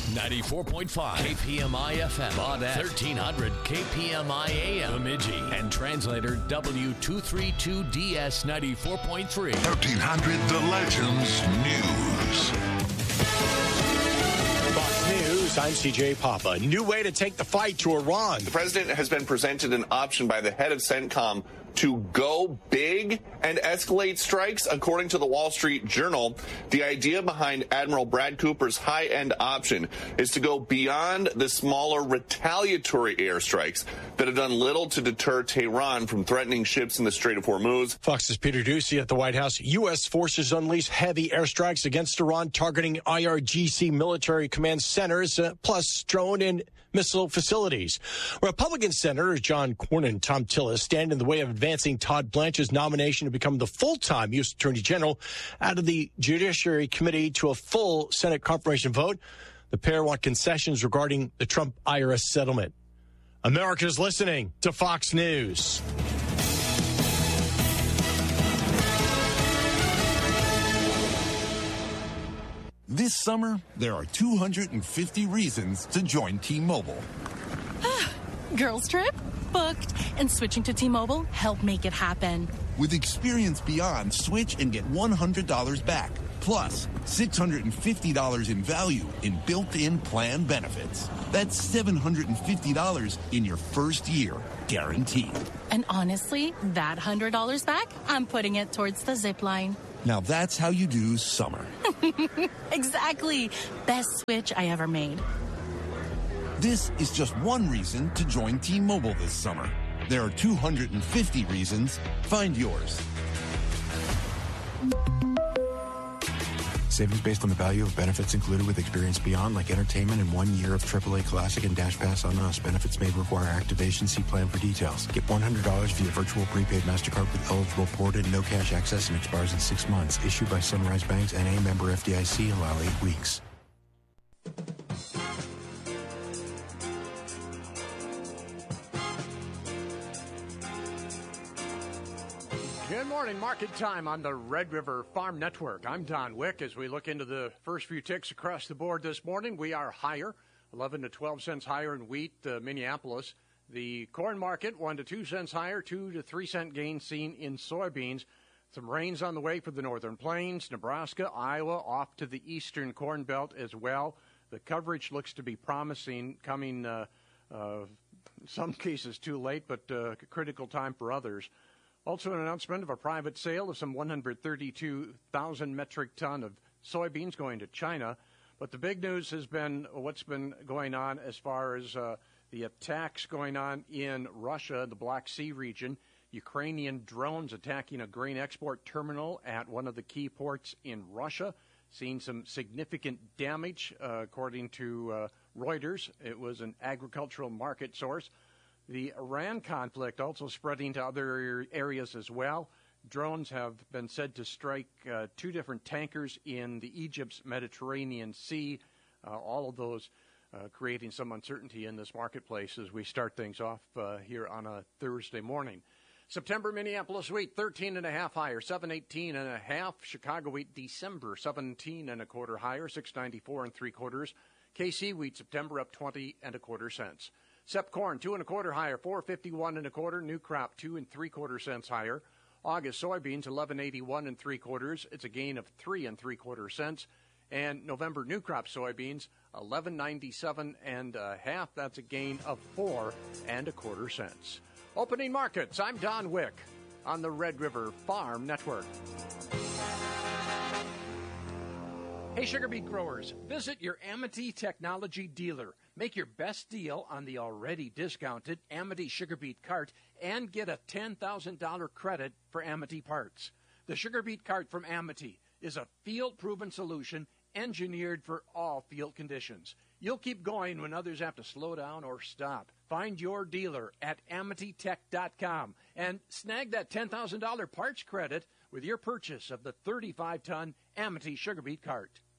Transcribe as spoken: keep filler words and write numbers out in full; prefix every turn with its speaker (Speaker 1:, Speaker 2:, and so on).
Speaker 1: ninety-four point five K P M I F M, Baudette, thirteen hundred K P M I A M, Bemidji, and translator W two thirty-two D S ninety-four point three.
Speaker 2: thirteen hundred The Legends News.
Speaker 3: Fox News, I'm C J Papa. New way to take the fight to Iran.
Speaker 4: The president has been presented an option by the head of CENTCOM to go big and escalate strikes, according to the Wall Street Journal. The idea behind Admiral Brad Cooper's high-end option is to go beyond the smaller retaliatory airstrikes that have done little to deter Tehran from threatening ships in the Strait of Hormuz.
Speaker 3: Fox's Peter Doocy at the White House. U S forces unleash heavy airstrikes against Iran, targeting I R G C military command centers, uh, plus drone and missile facilities. Republican Senator John Cornyn and Tom Tillis stand in the way of advancing Todd Blanche's nomination to become the full-time U S Attorney General out of the Judiciary Committee to a full Senate confirmation vote. The pair want concessions regarding the Trump I R S settlement. America's listening to Fox News.
Speaker 5: This summer, there are two hundred fifty reasons to join T-Mobile.
Speaker 6: Girls trip? Booked. And switching to T-Mobile helped make it happen.
Speaker 5: With Experience Beyond, switch and get one hundred dollars back. Plus, six hundred fifty dollars in value in built-in plan benefits. That's seven hundred fifty dollars in your first year, guaranteed.
Speaker 6: And honestly, that one hundred dollars back, I'm putting it towards the zip line.
Speaker 5: Now that's how you do summer.
Speaker 6: Exactly. Best switch I ever made.
Speaker 5: This is just one reason to join T-Mobile this summer. There are two hundred fifty reasons. Find yours.
Speaker 7: Savings based on the value of benefits included with Experience Beyond, like entertainment and one year of triple A Classic and Dash Pass on us. Benefits may require activation. See plan for details. Get one hundred dollars via virtual prepaid MasterCard with eligible ported, no cash access, and expires in six months. Issued by Sunrise Banks, N A member F D I C. Allow eight weeks.
Speaker 8: Good morning, market time on the Red River Farm Network. I'm Don Wick. As we look into the first few ticks across the board this morning, we are higher, eleven to twelve cents higher in wheat, uh, Minneapolis. The corn market, one to two cents higher, two to three cent gain seen in soybeans. Some rains on the way for the northern plains, Nebraska, Iowa, off to the eastern corn belt as well. The coverage looks to be promising, coming uh, uh, in some cases too late, but uh, critical time for others. Also an announcement of a private sale of some one hundred thirty-two thousand metric ton of soybeans going to China. But the big news has been what's been going on as far as uh, the attacks going on in Russia, the Black Sea region. Ukrainian drones attacking a grain export terminal at one of the key ports in Russia. Seeing some significant damage, uh, according to uh, Reuters. It was an agricultural market source. The Iran conflict also spreading to other areas as well. Drones have been said to strike uh, two different tankers in the Egypt's Mediterranean Sea. Uh, all of those uh, creating some uncertainty in this marketplace as we start things off uh, here on a Thursday morning. September Minneapolis wheat, thirteen and a half higher, seven eighteen and a half. Chicago wheat December, seventeen and a quarter higher, six ninety-four and three quarters. K C wheat September up twenty and a quarter cents. Sep corn, two and a quarter higher, four fifty-one and a quarter. New crop, two and three quarter cents higher. August soybeans, eleven eighty-one and three quarters. It's a gain of three and three quarter cents. And November new crop soybeans, eleven ninety-seven and a half. That's a gain of four and a quarter cents. Opening markets. I'm Don Wick on the Red River Farm Network. Hey, sugar beet growers, visit your Amity Technology dealer. Make your best deal on the already discounted Amity sugar beet cart and get a ten thousand dollars credit for Amity parts. The sugar beet cart from Amity is a field-proven solution engineered for all field conditions. You'll keep going when others have to slow down or stop. Find your dealer at amity tech dot com and snag that ten thousand dollars parts credit with your purchase of the thirty-five ton Amity sugar beet cart.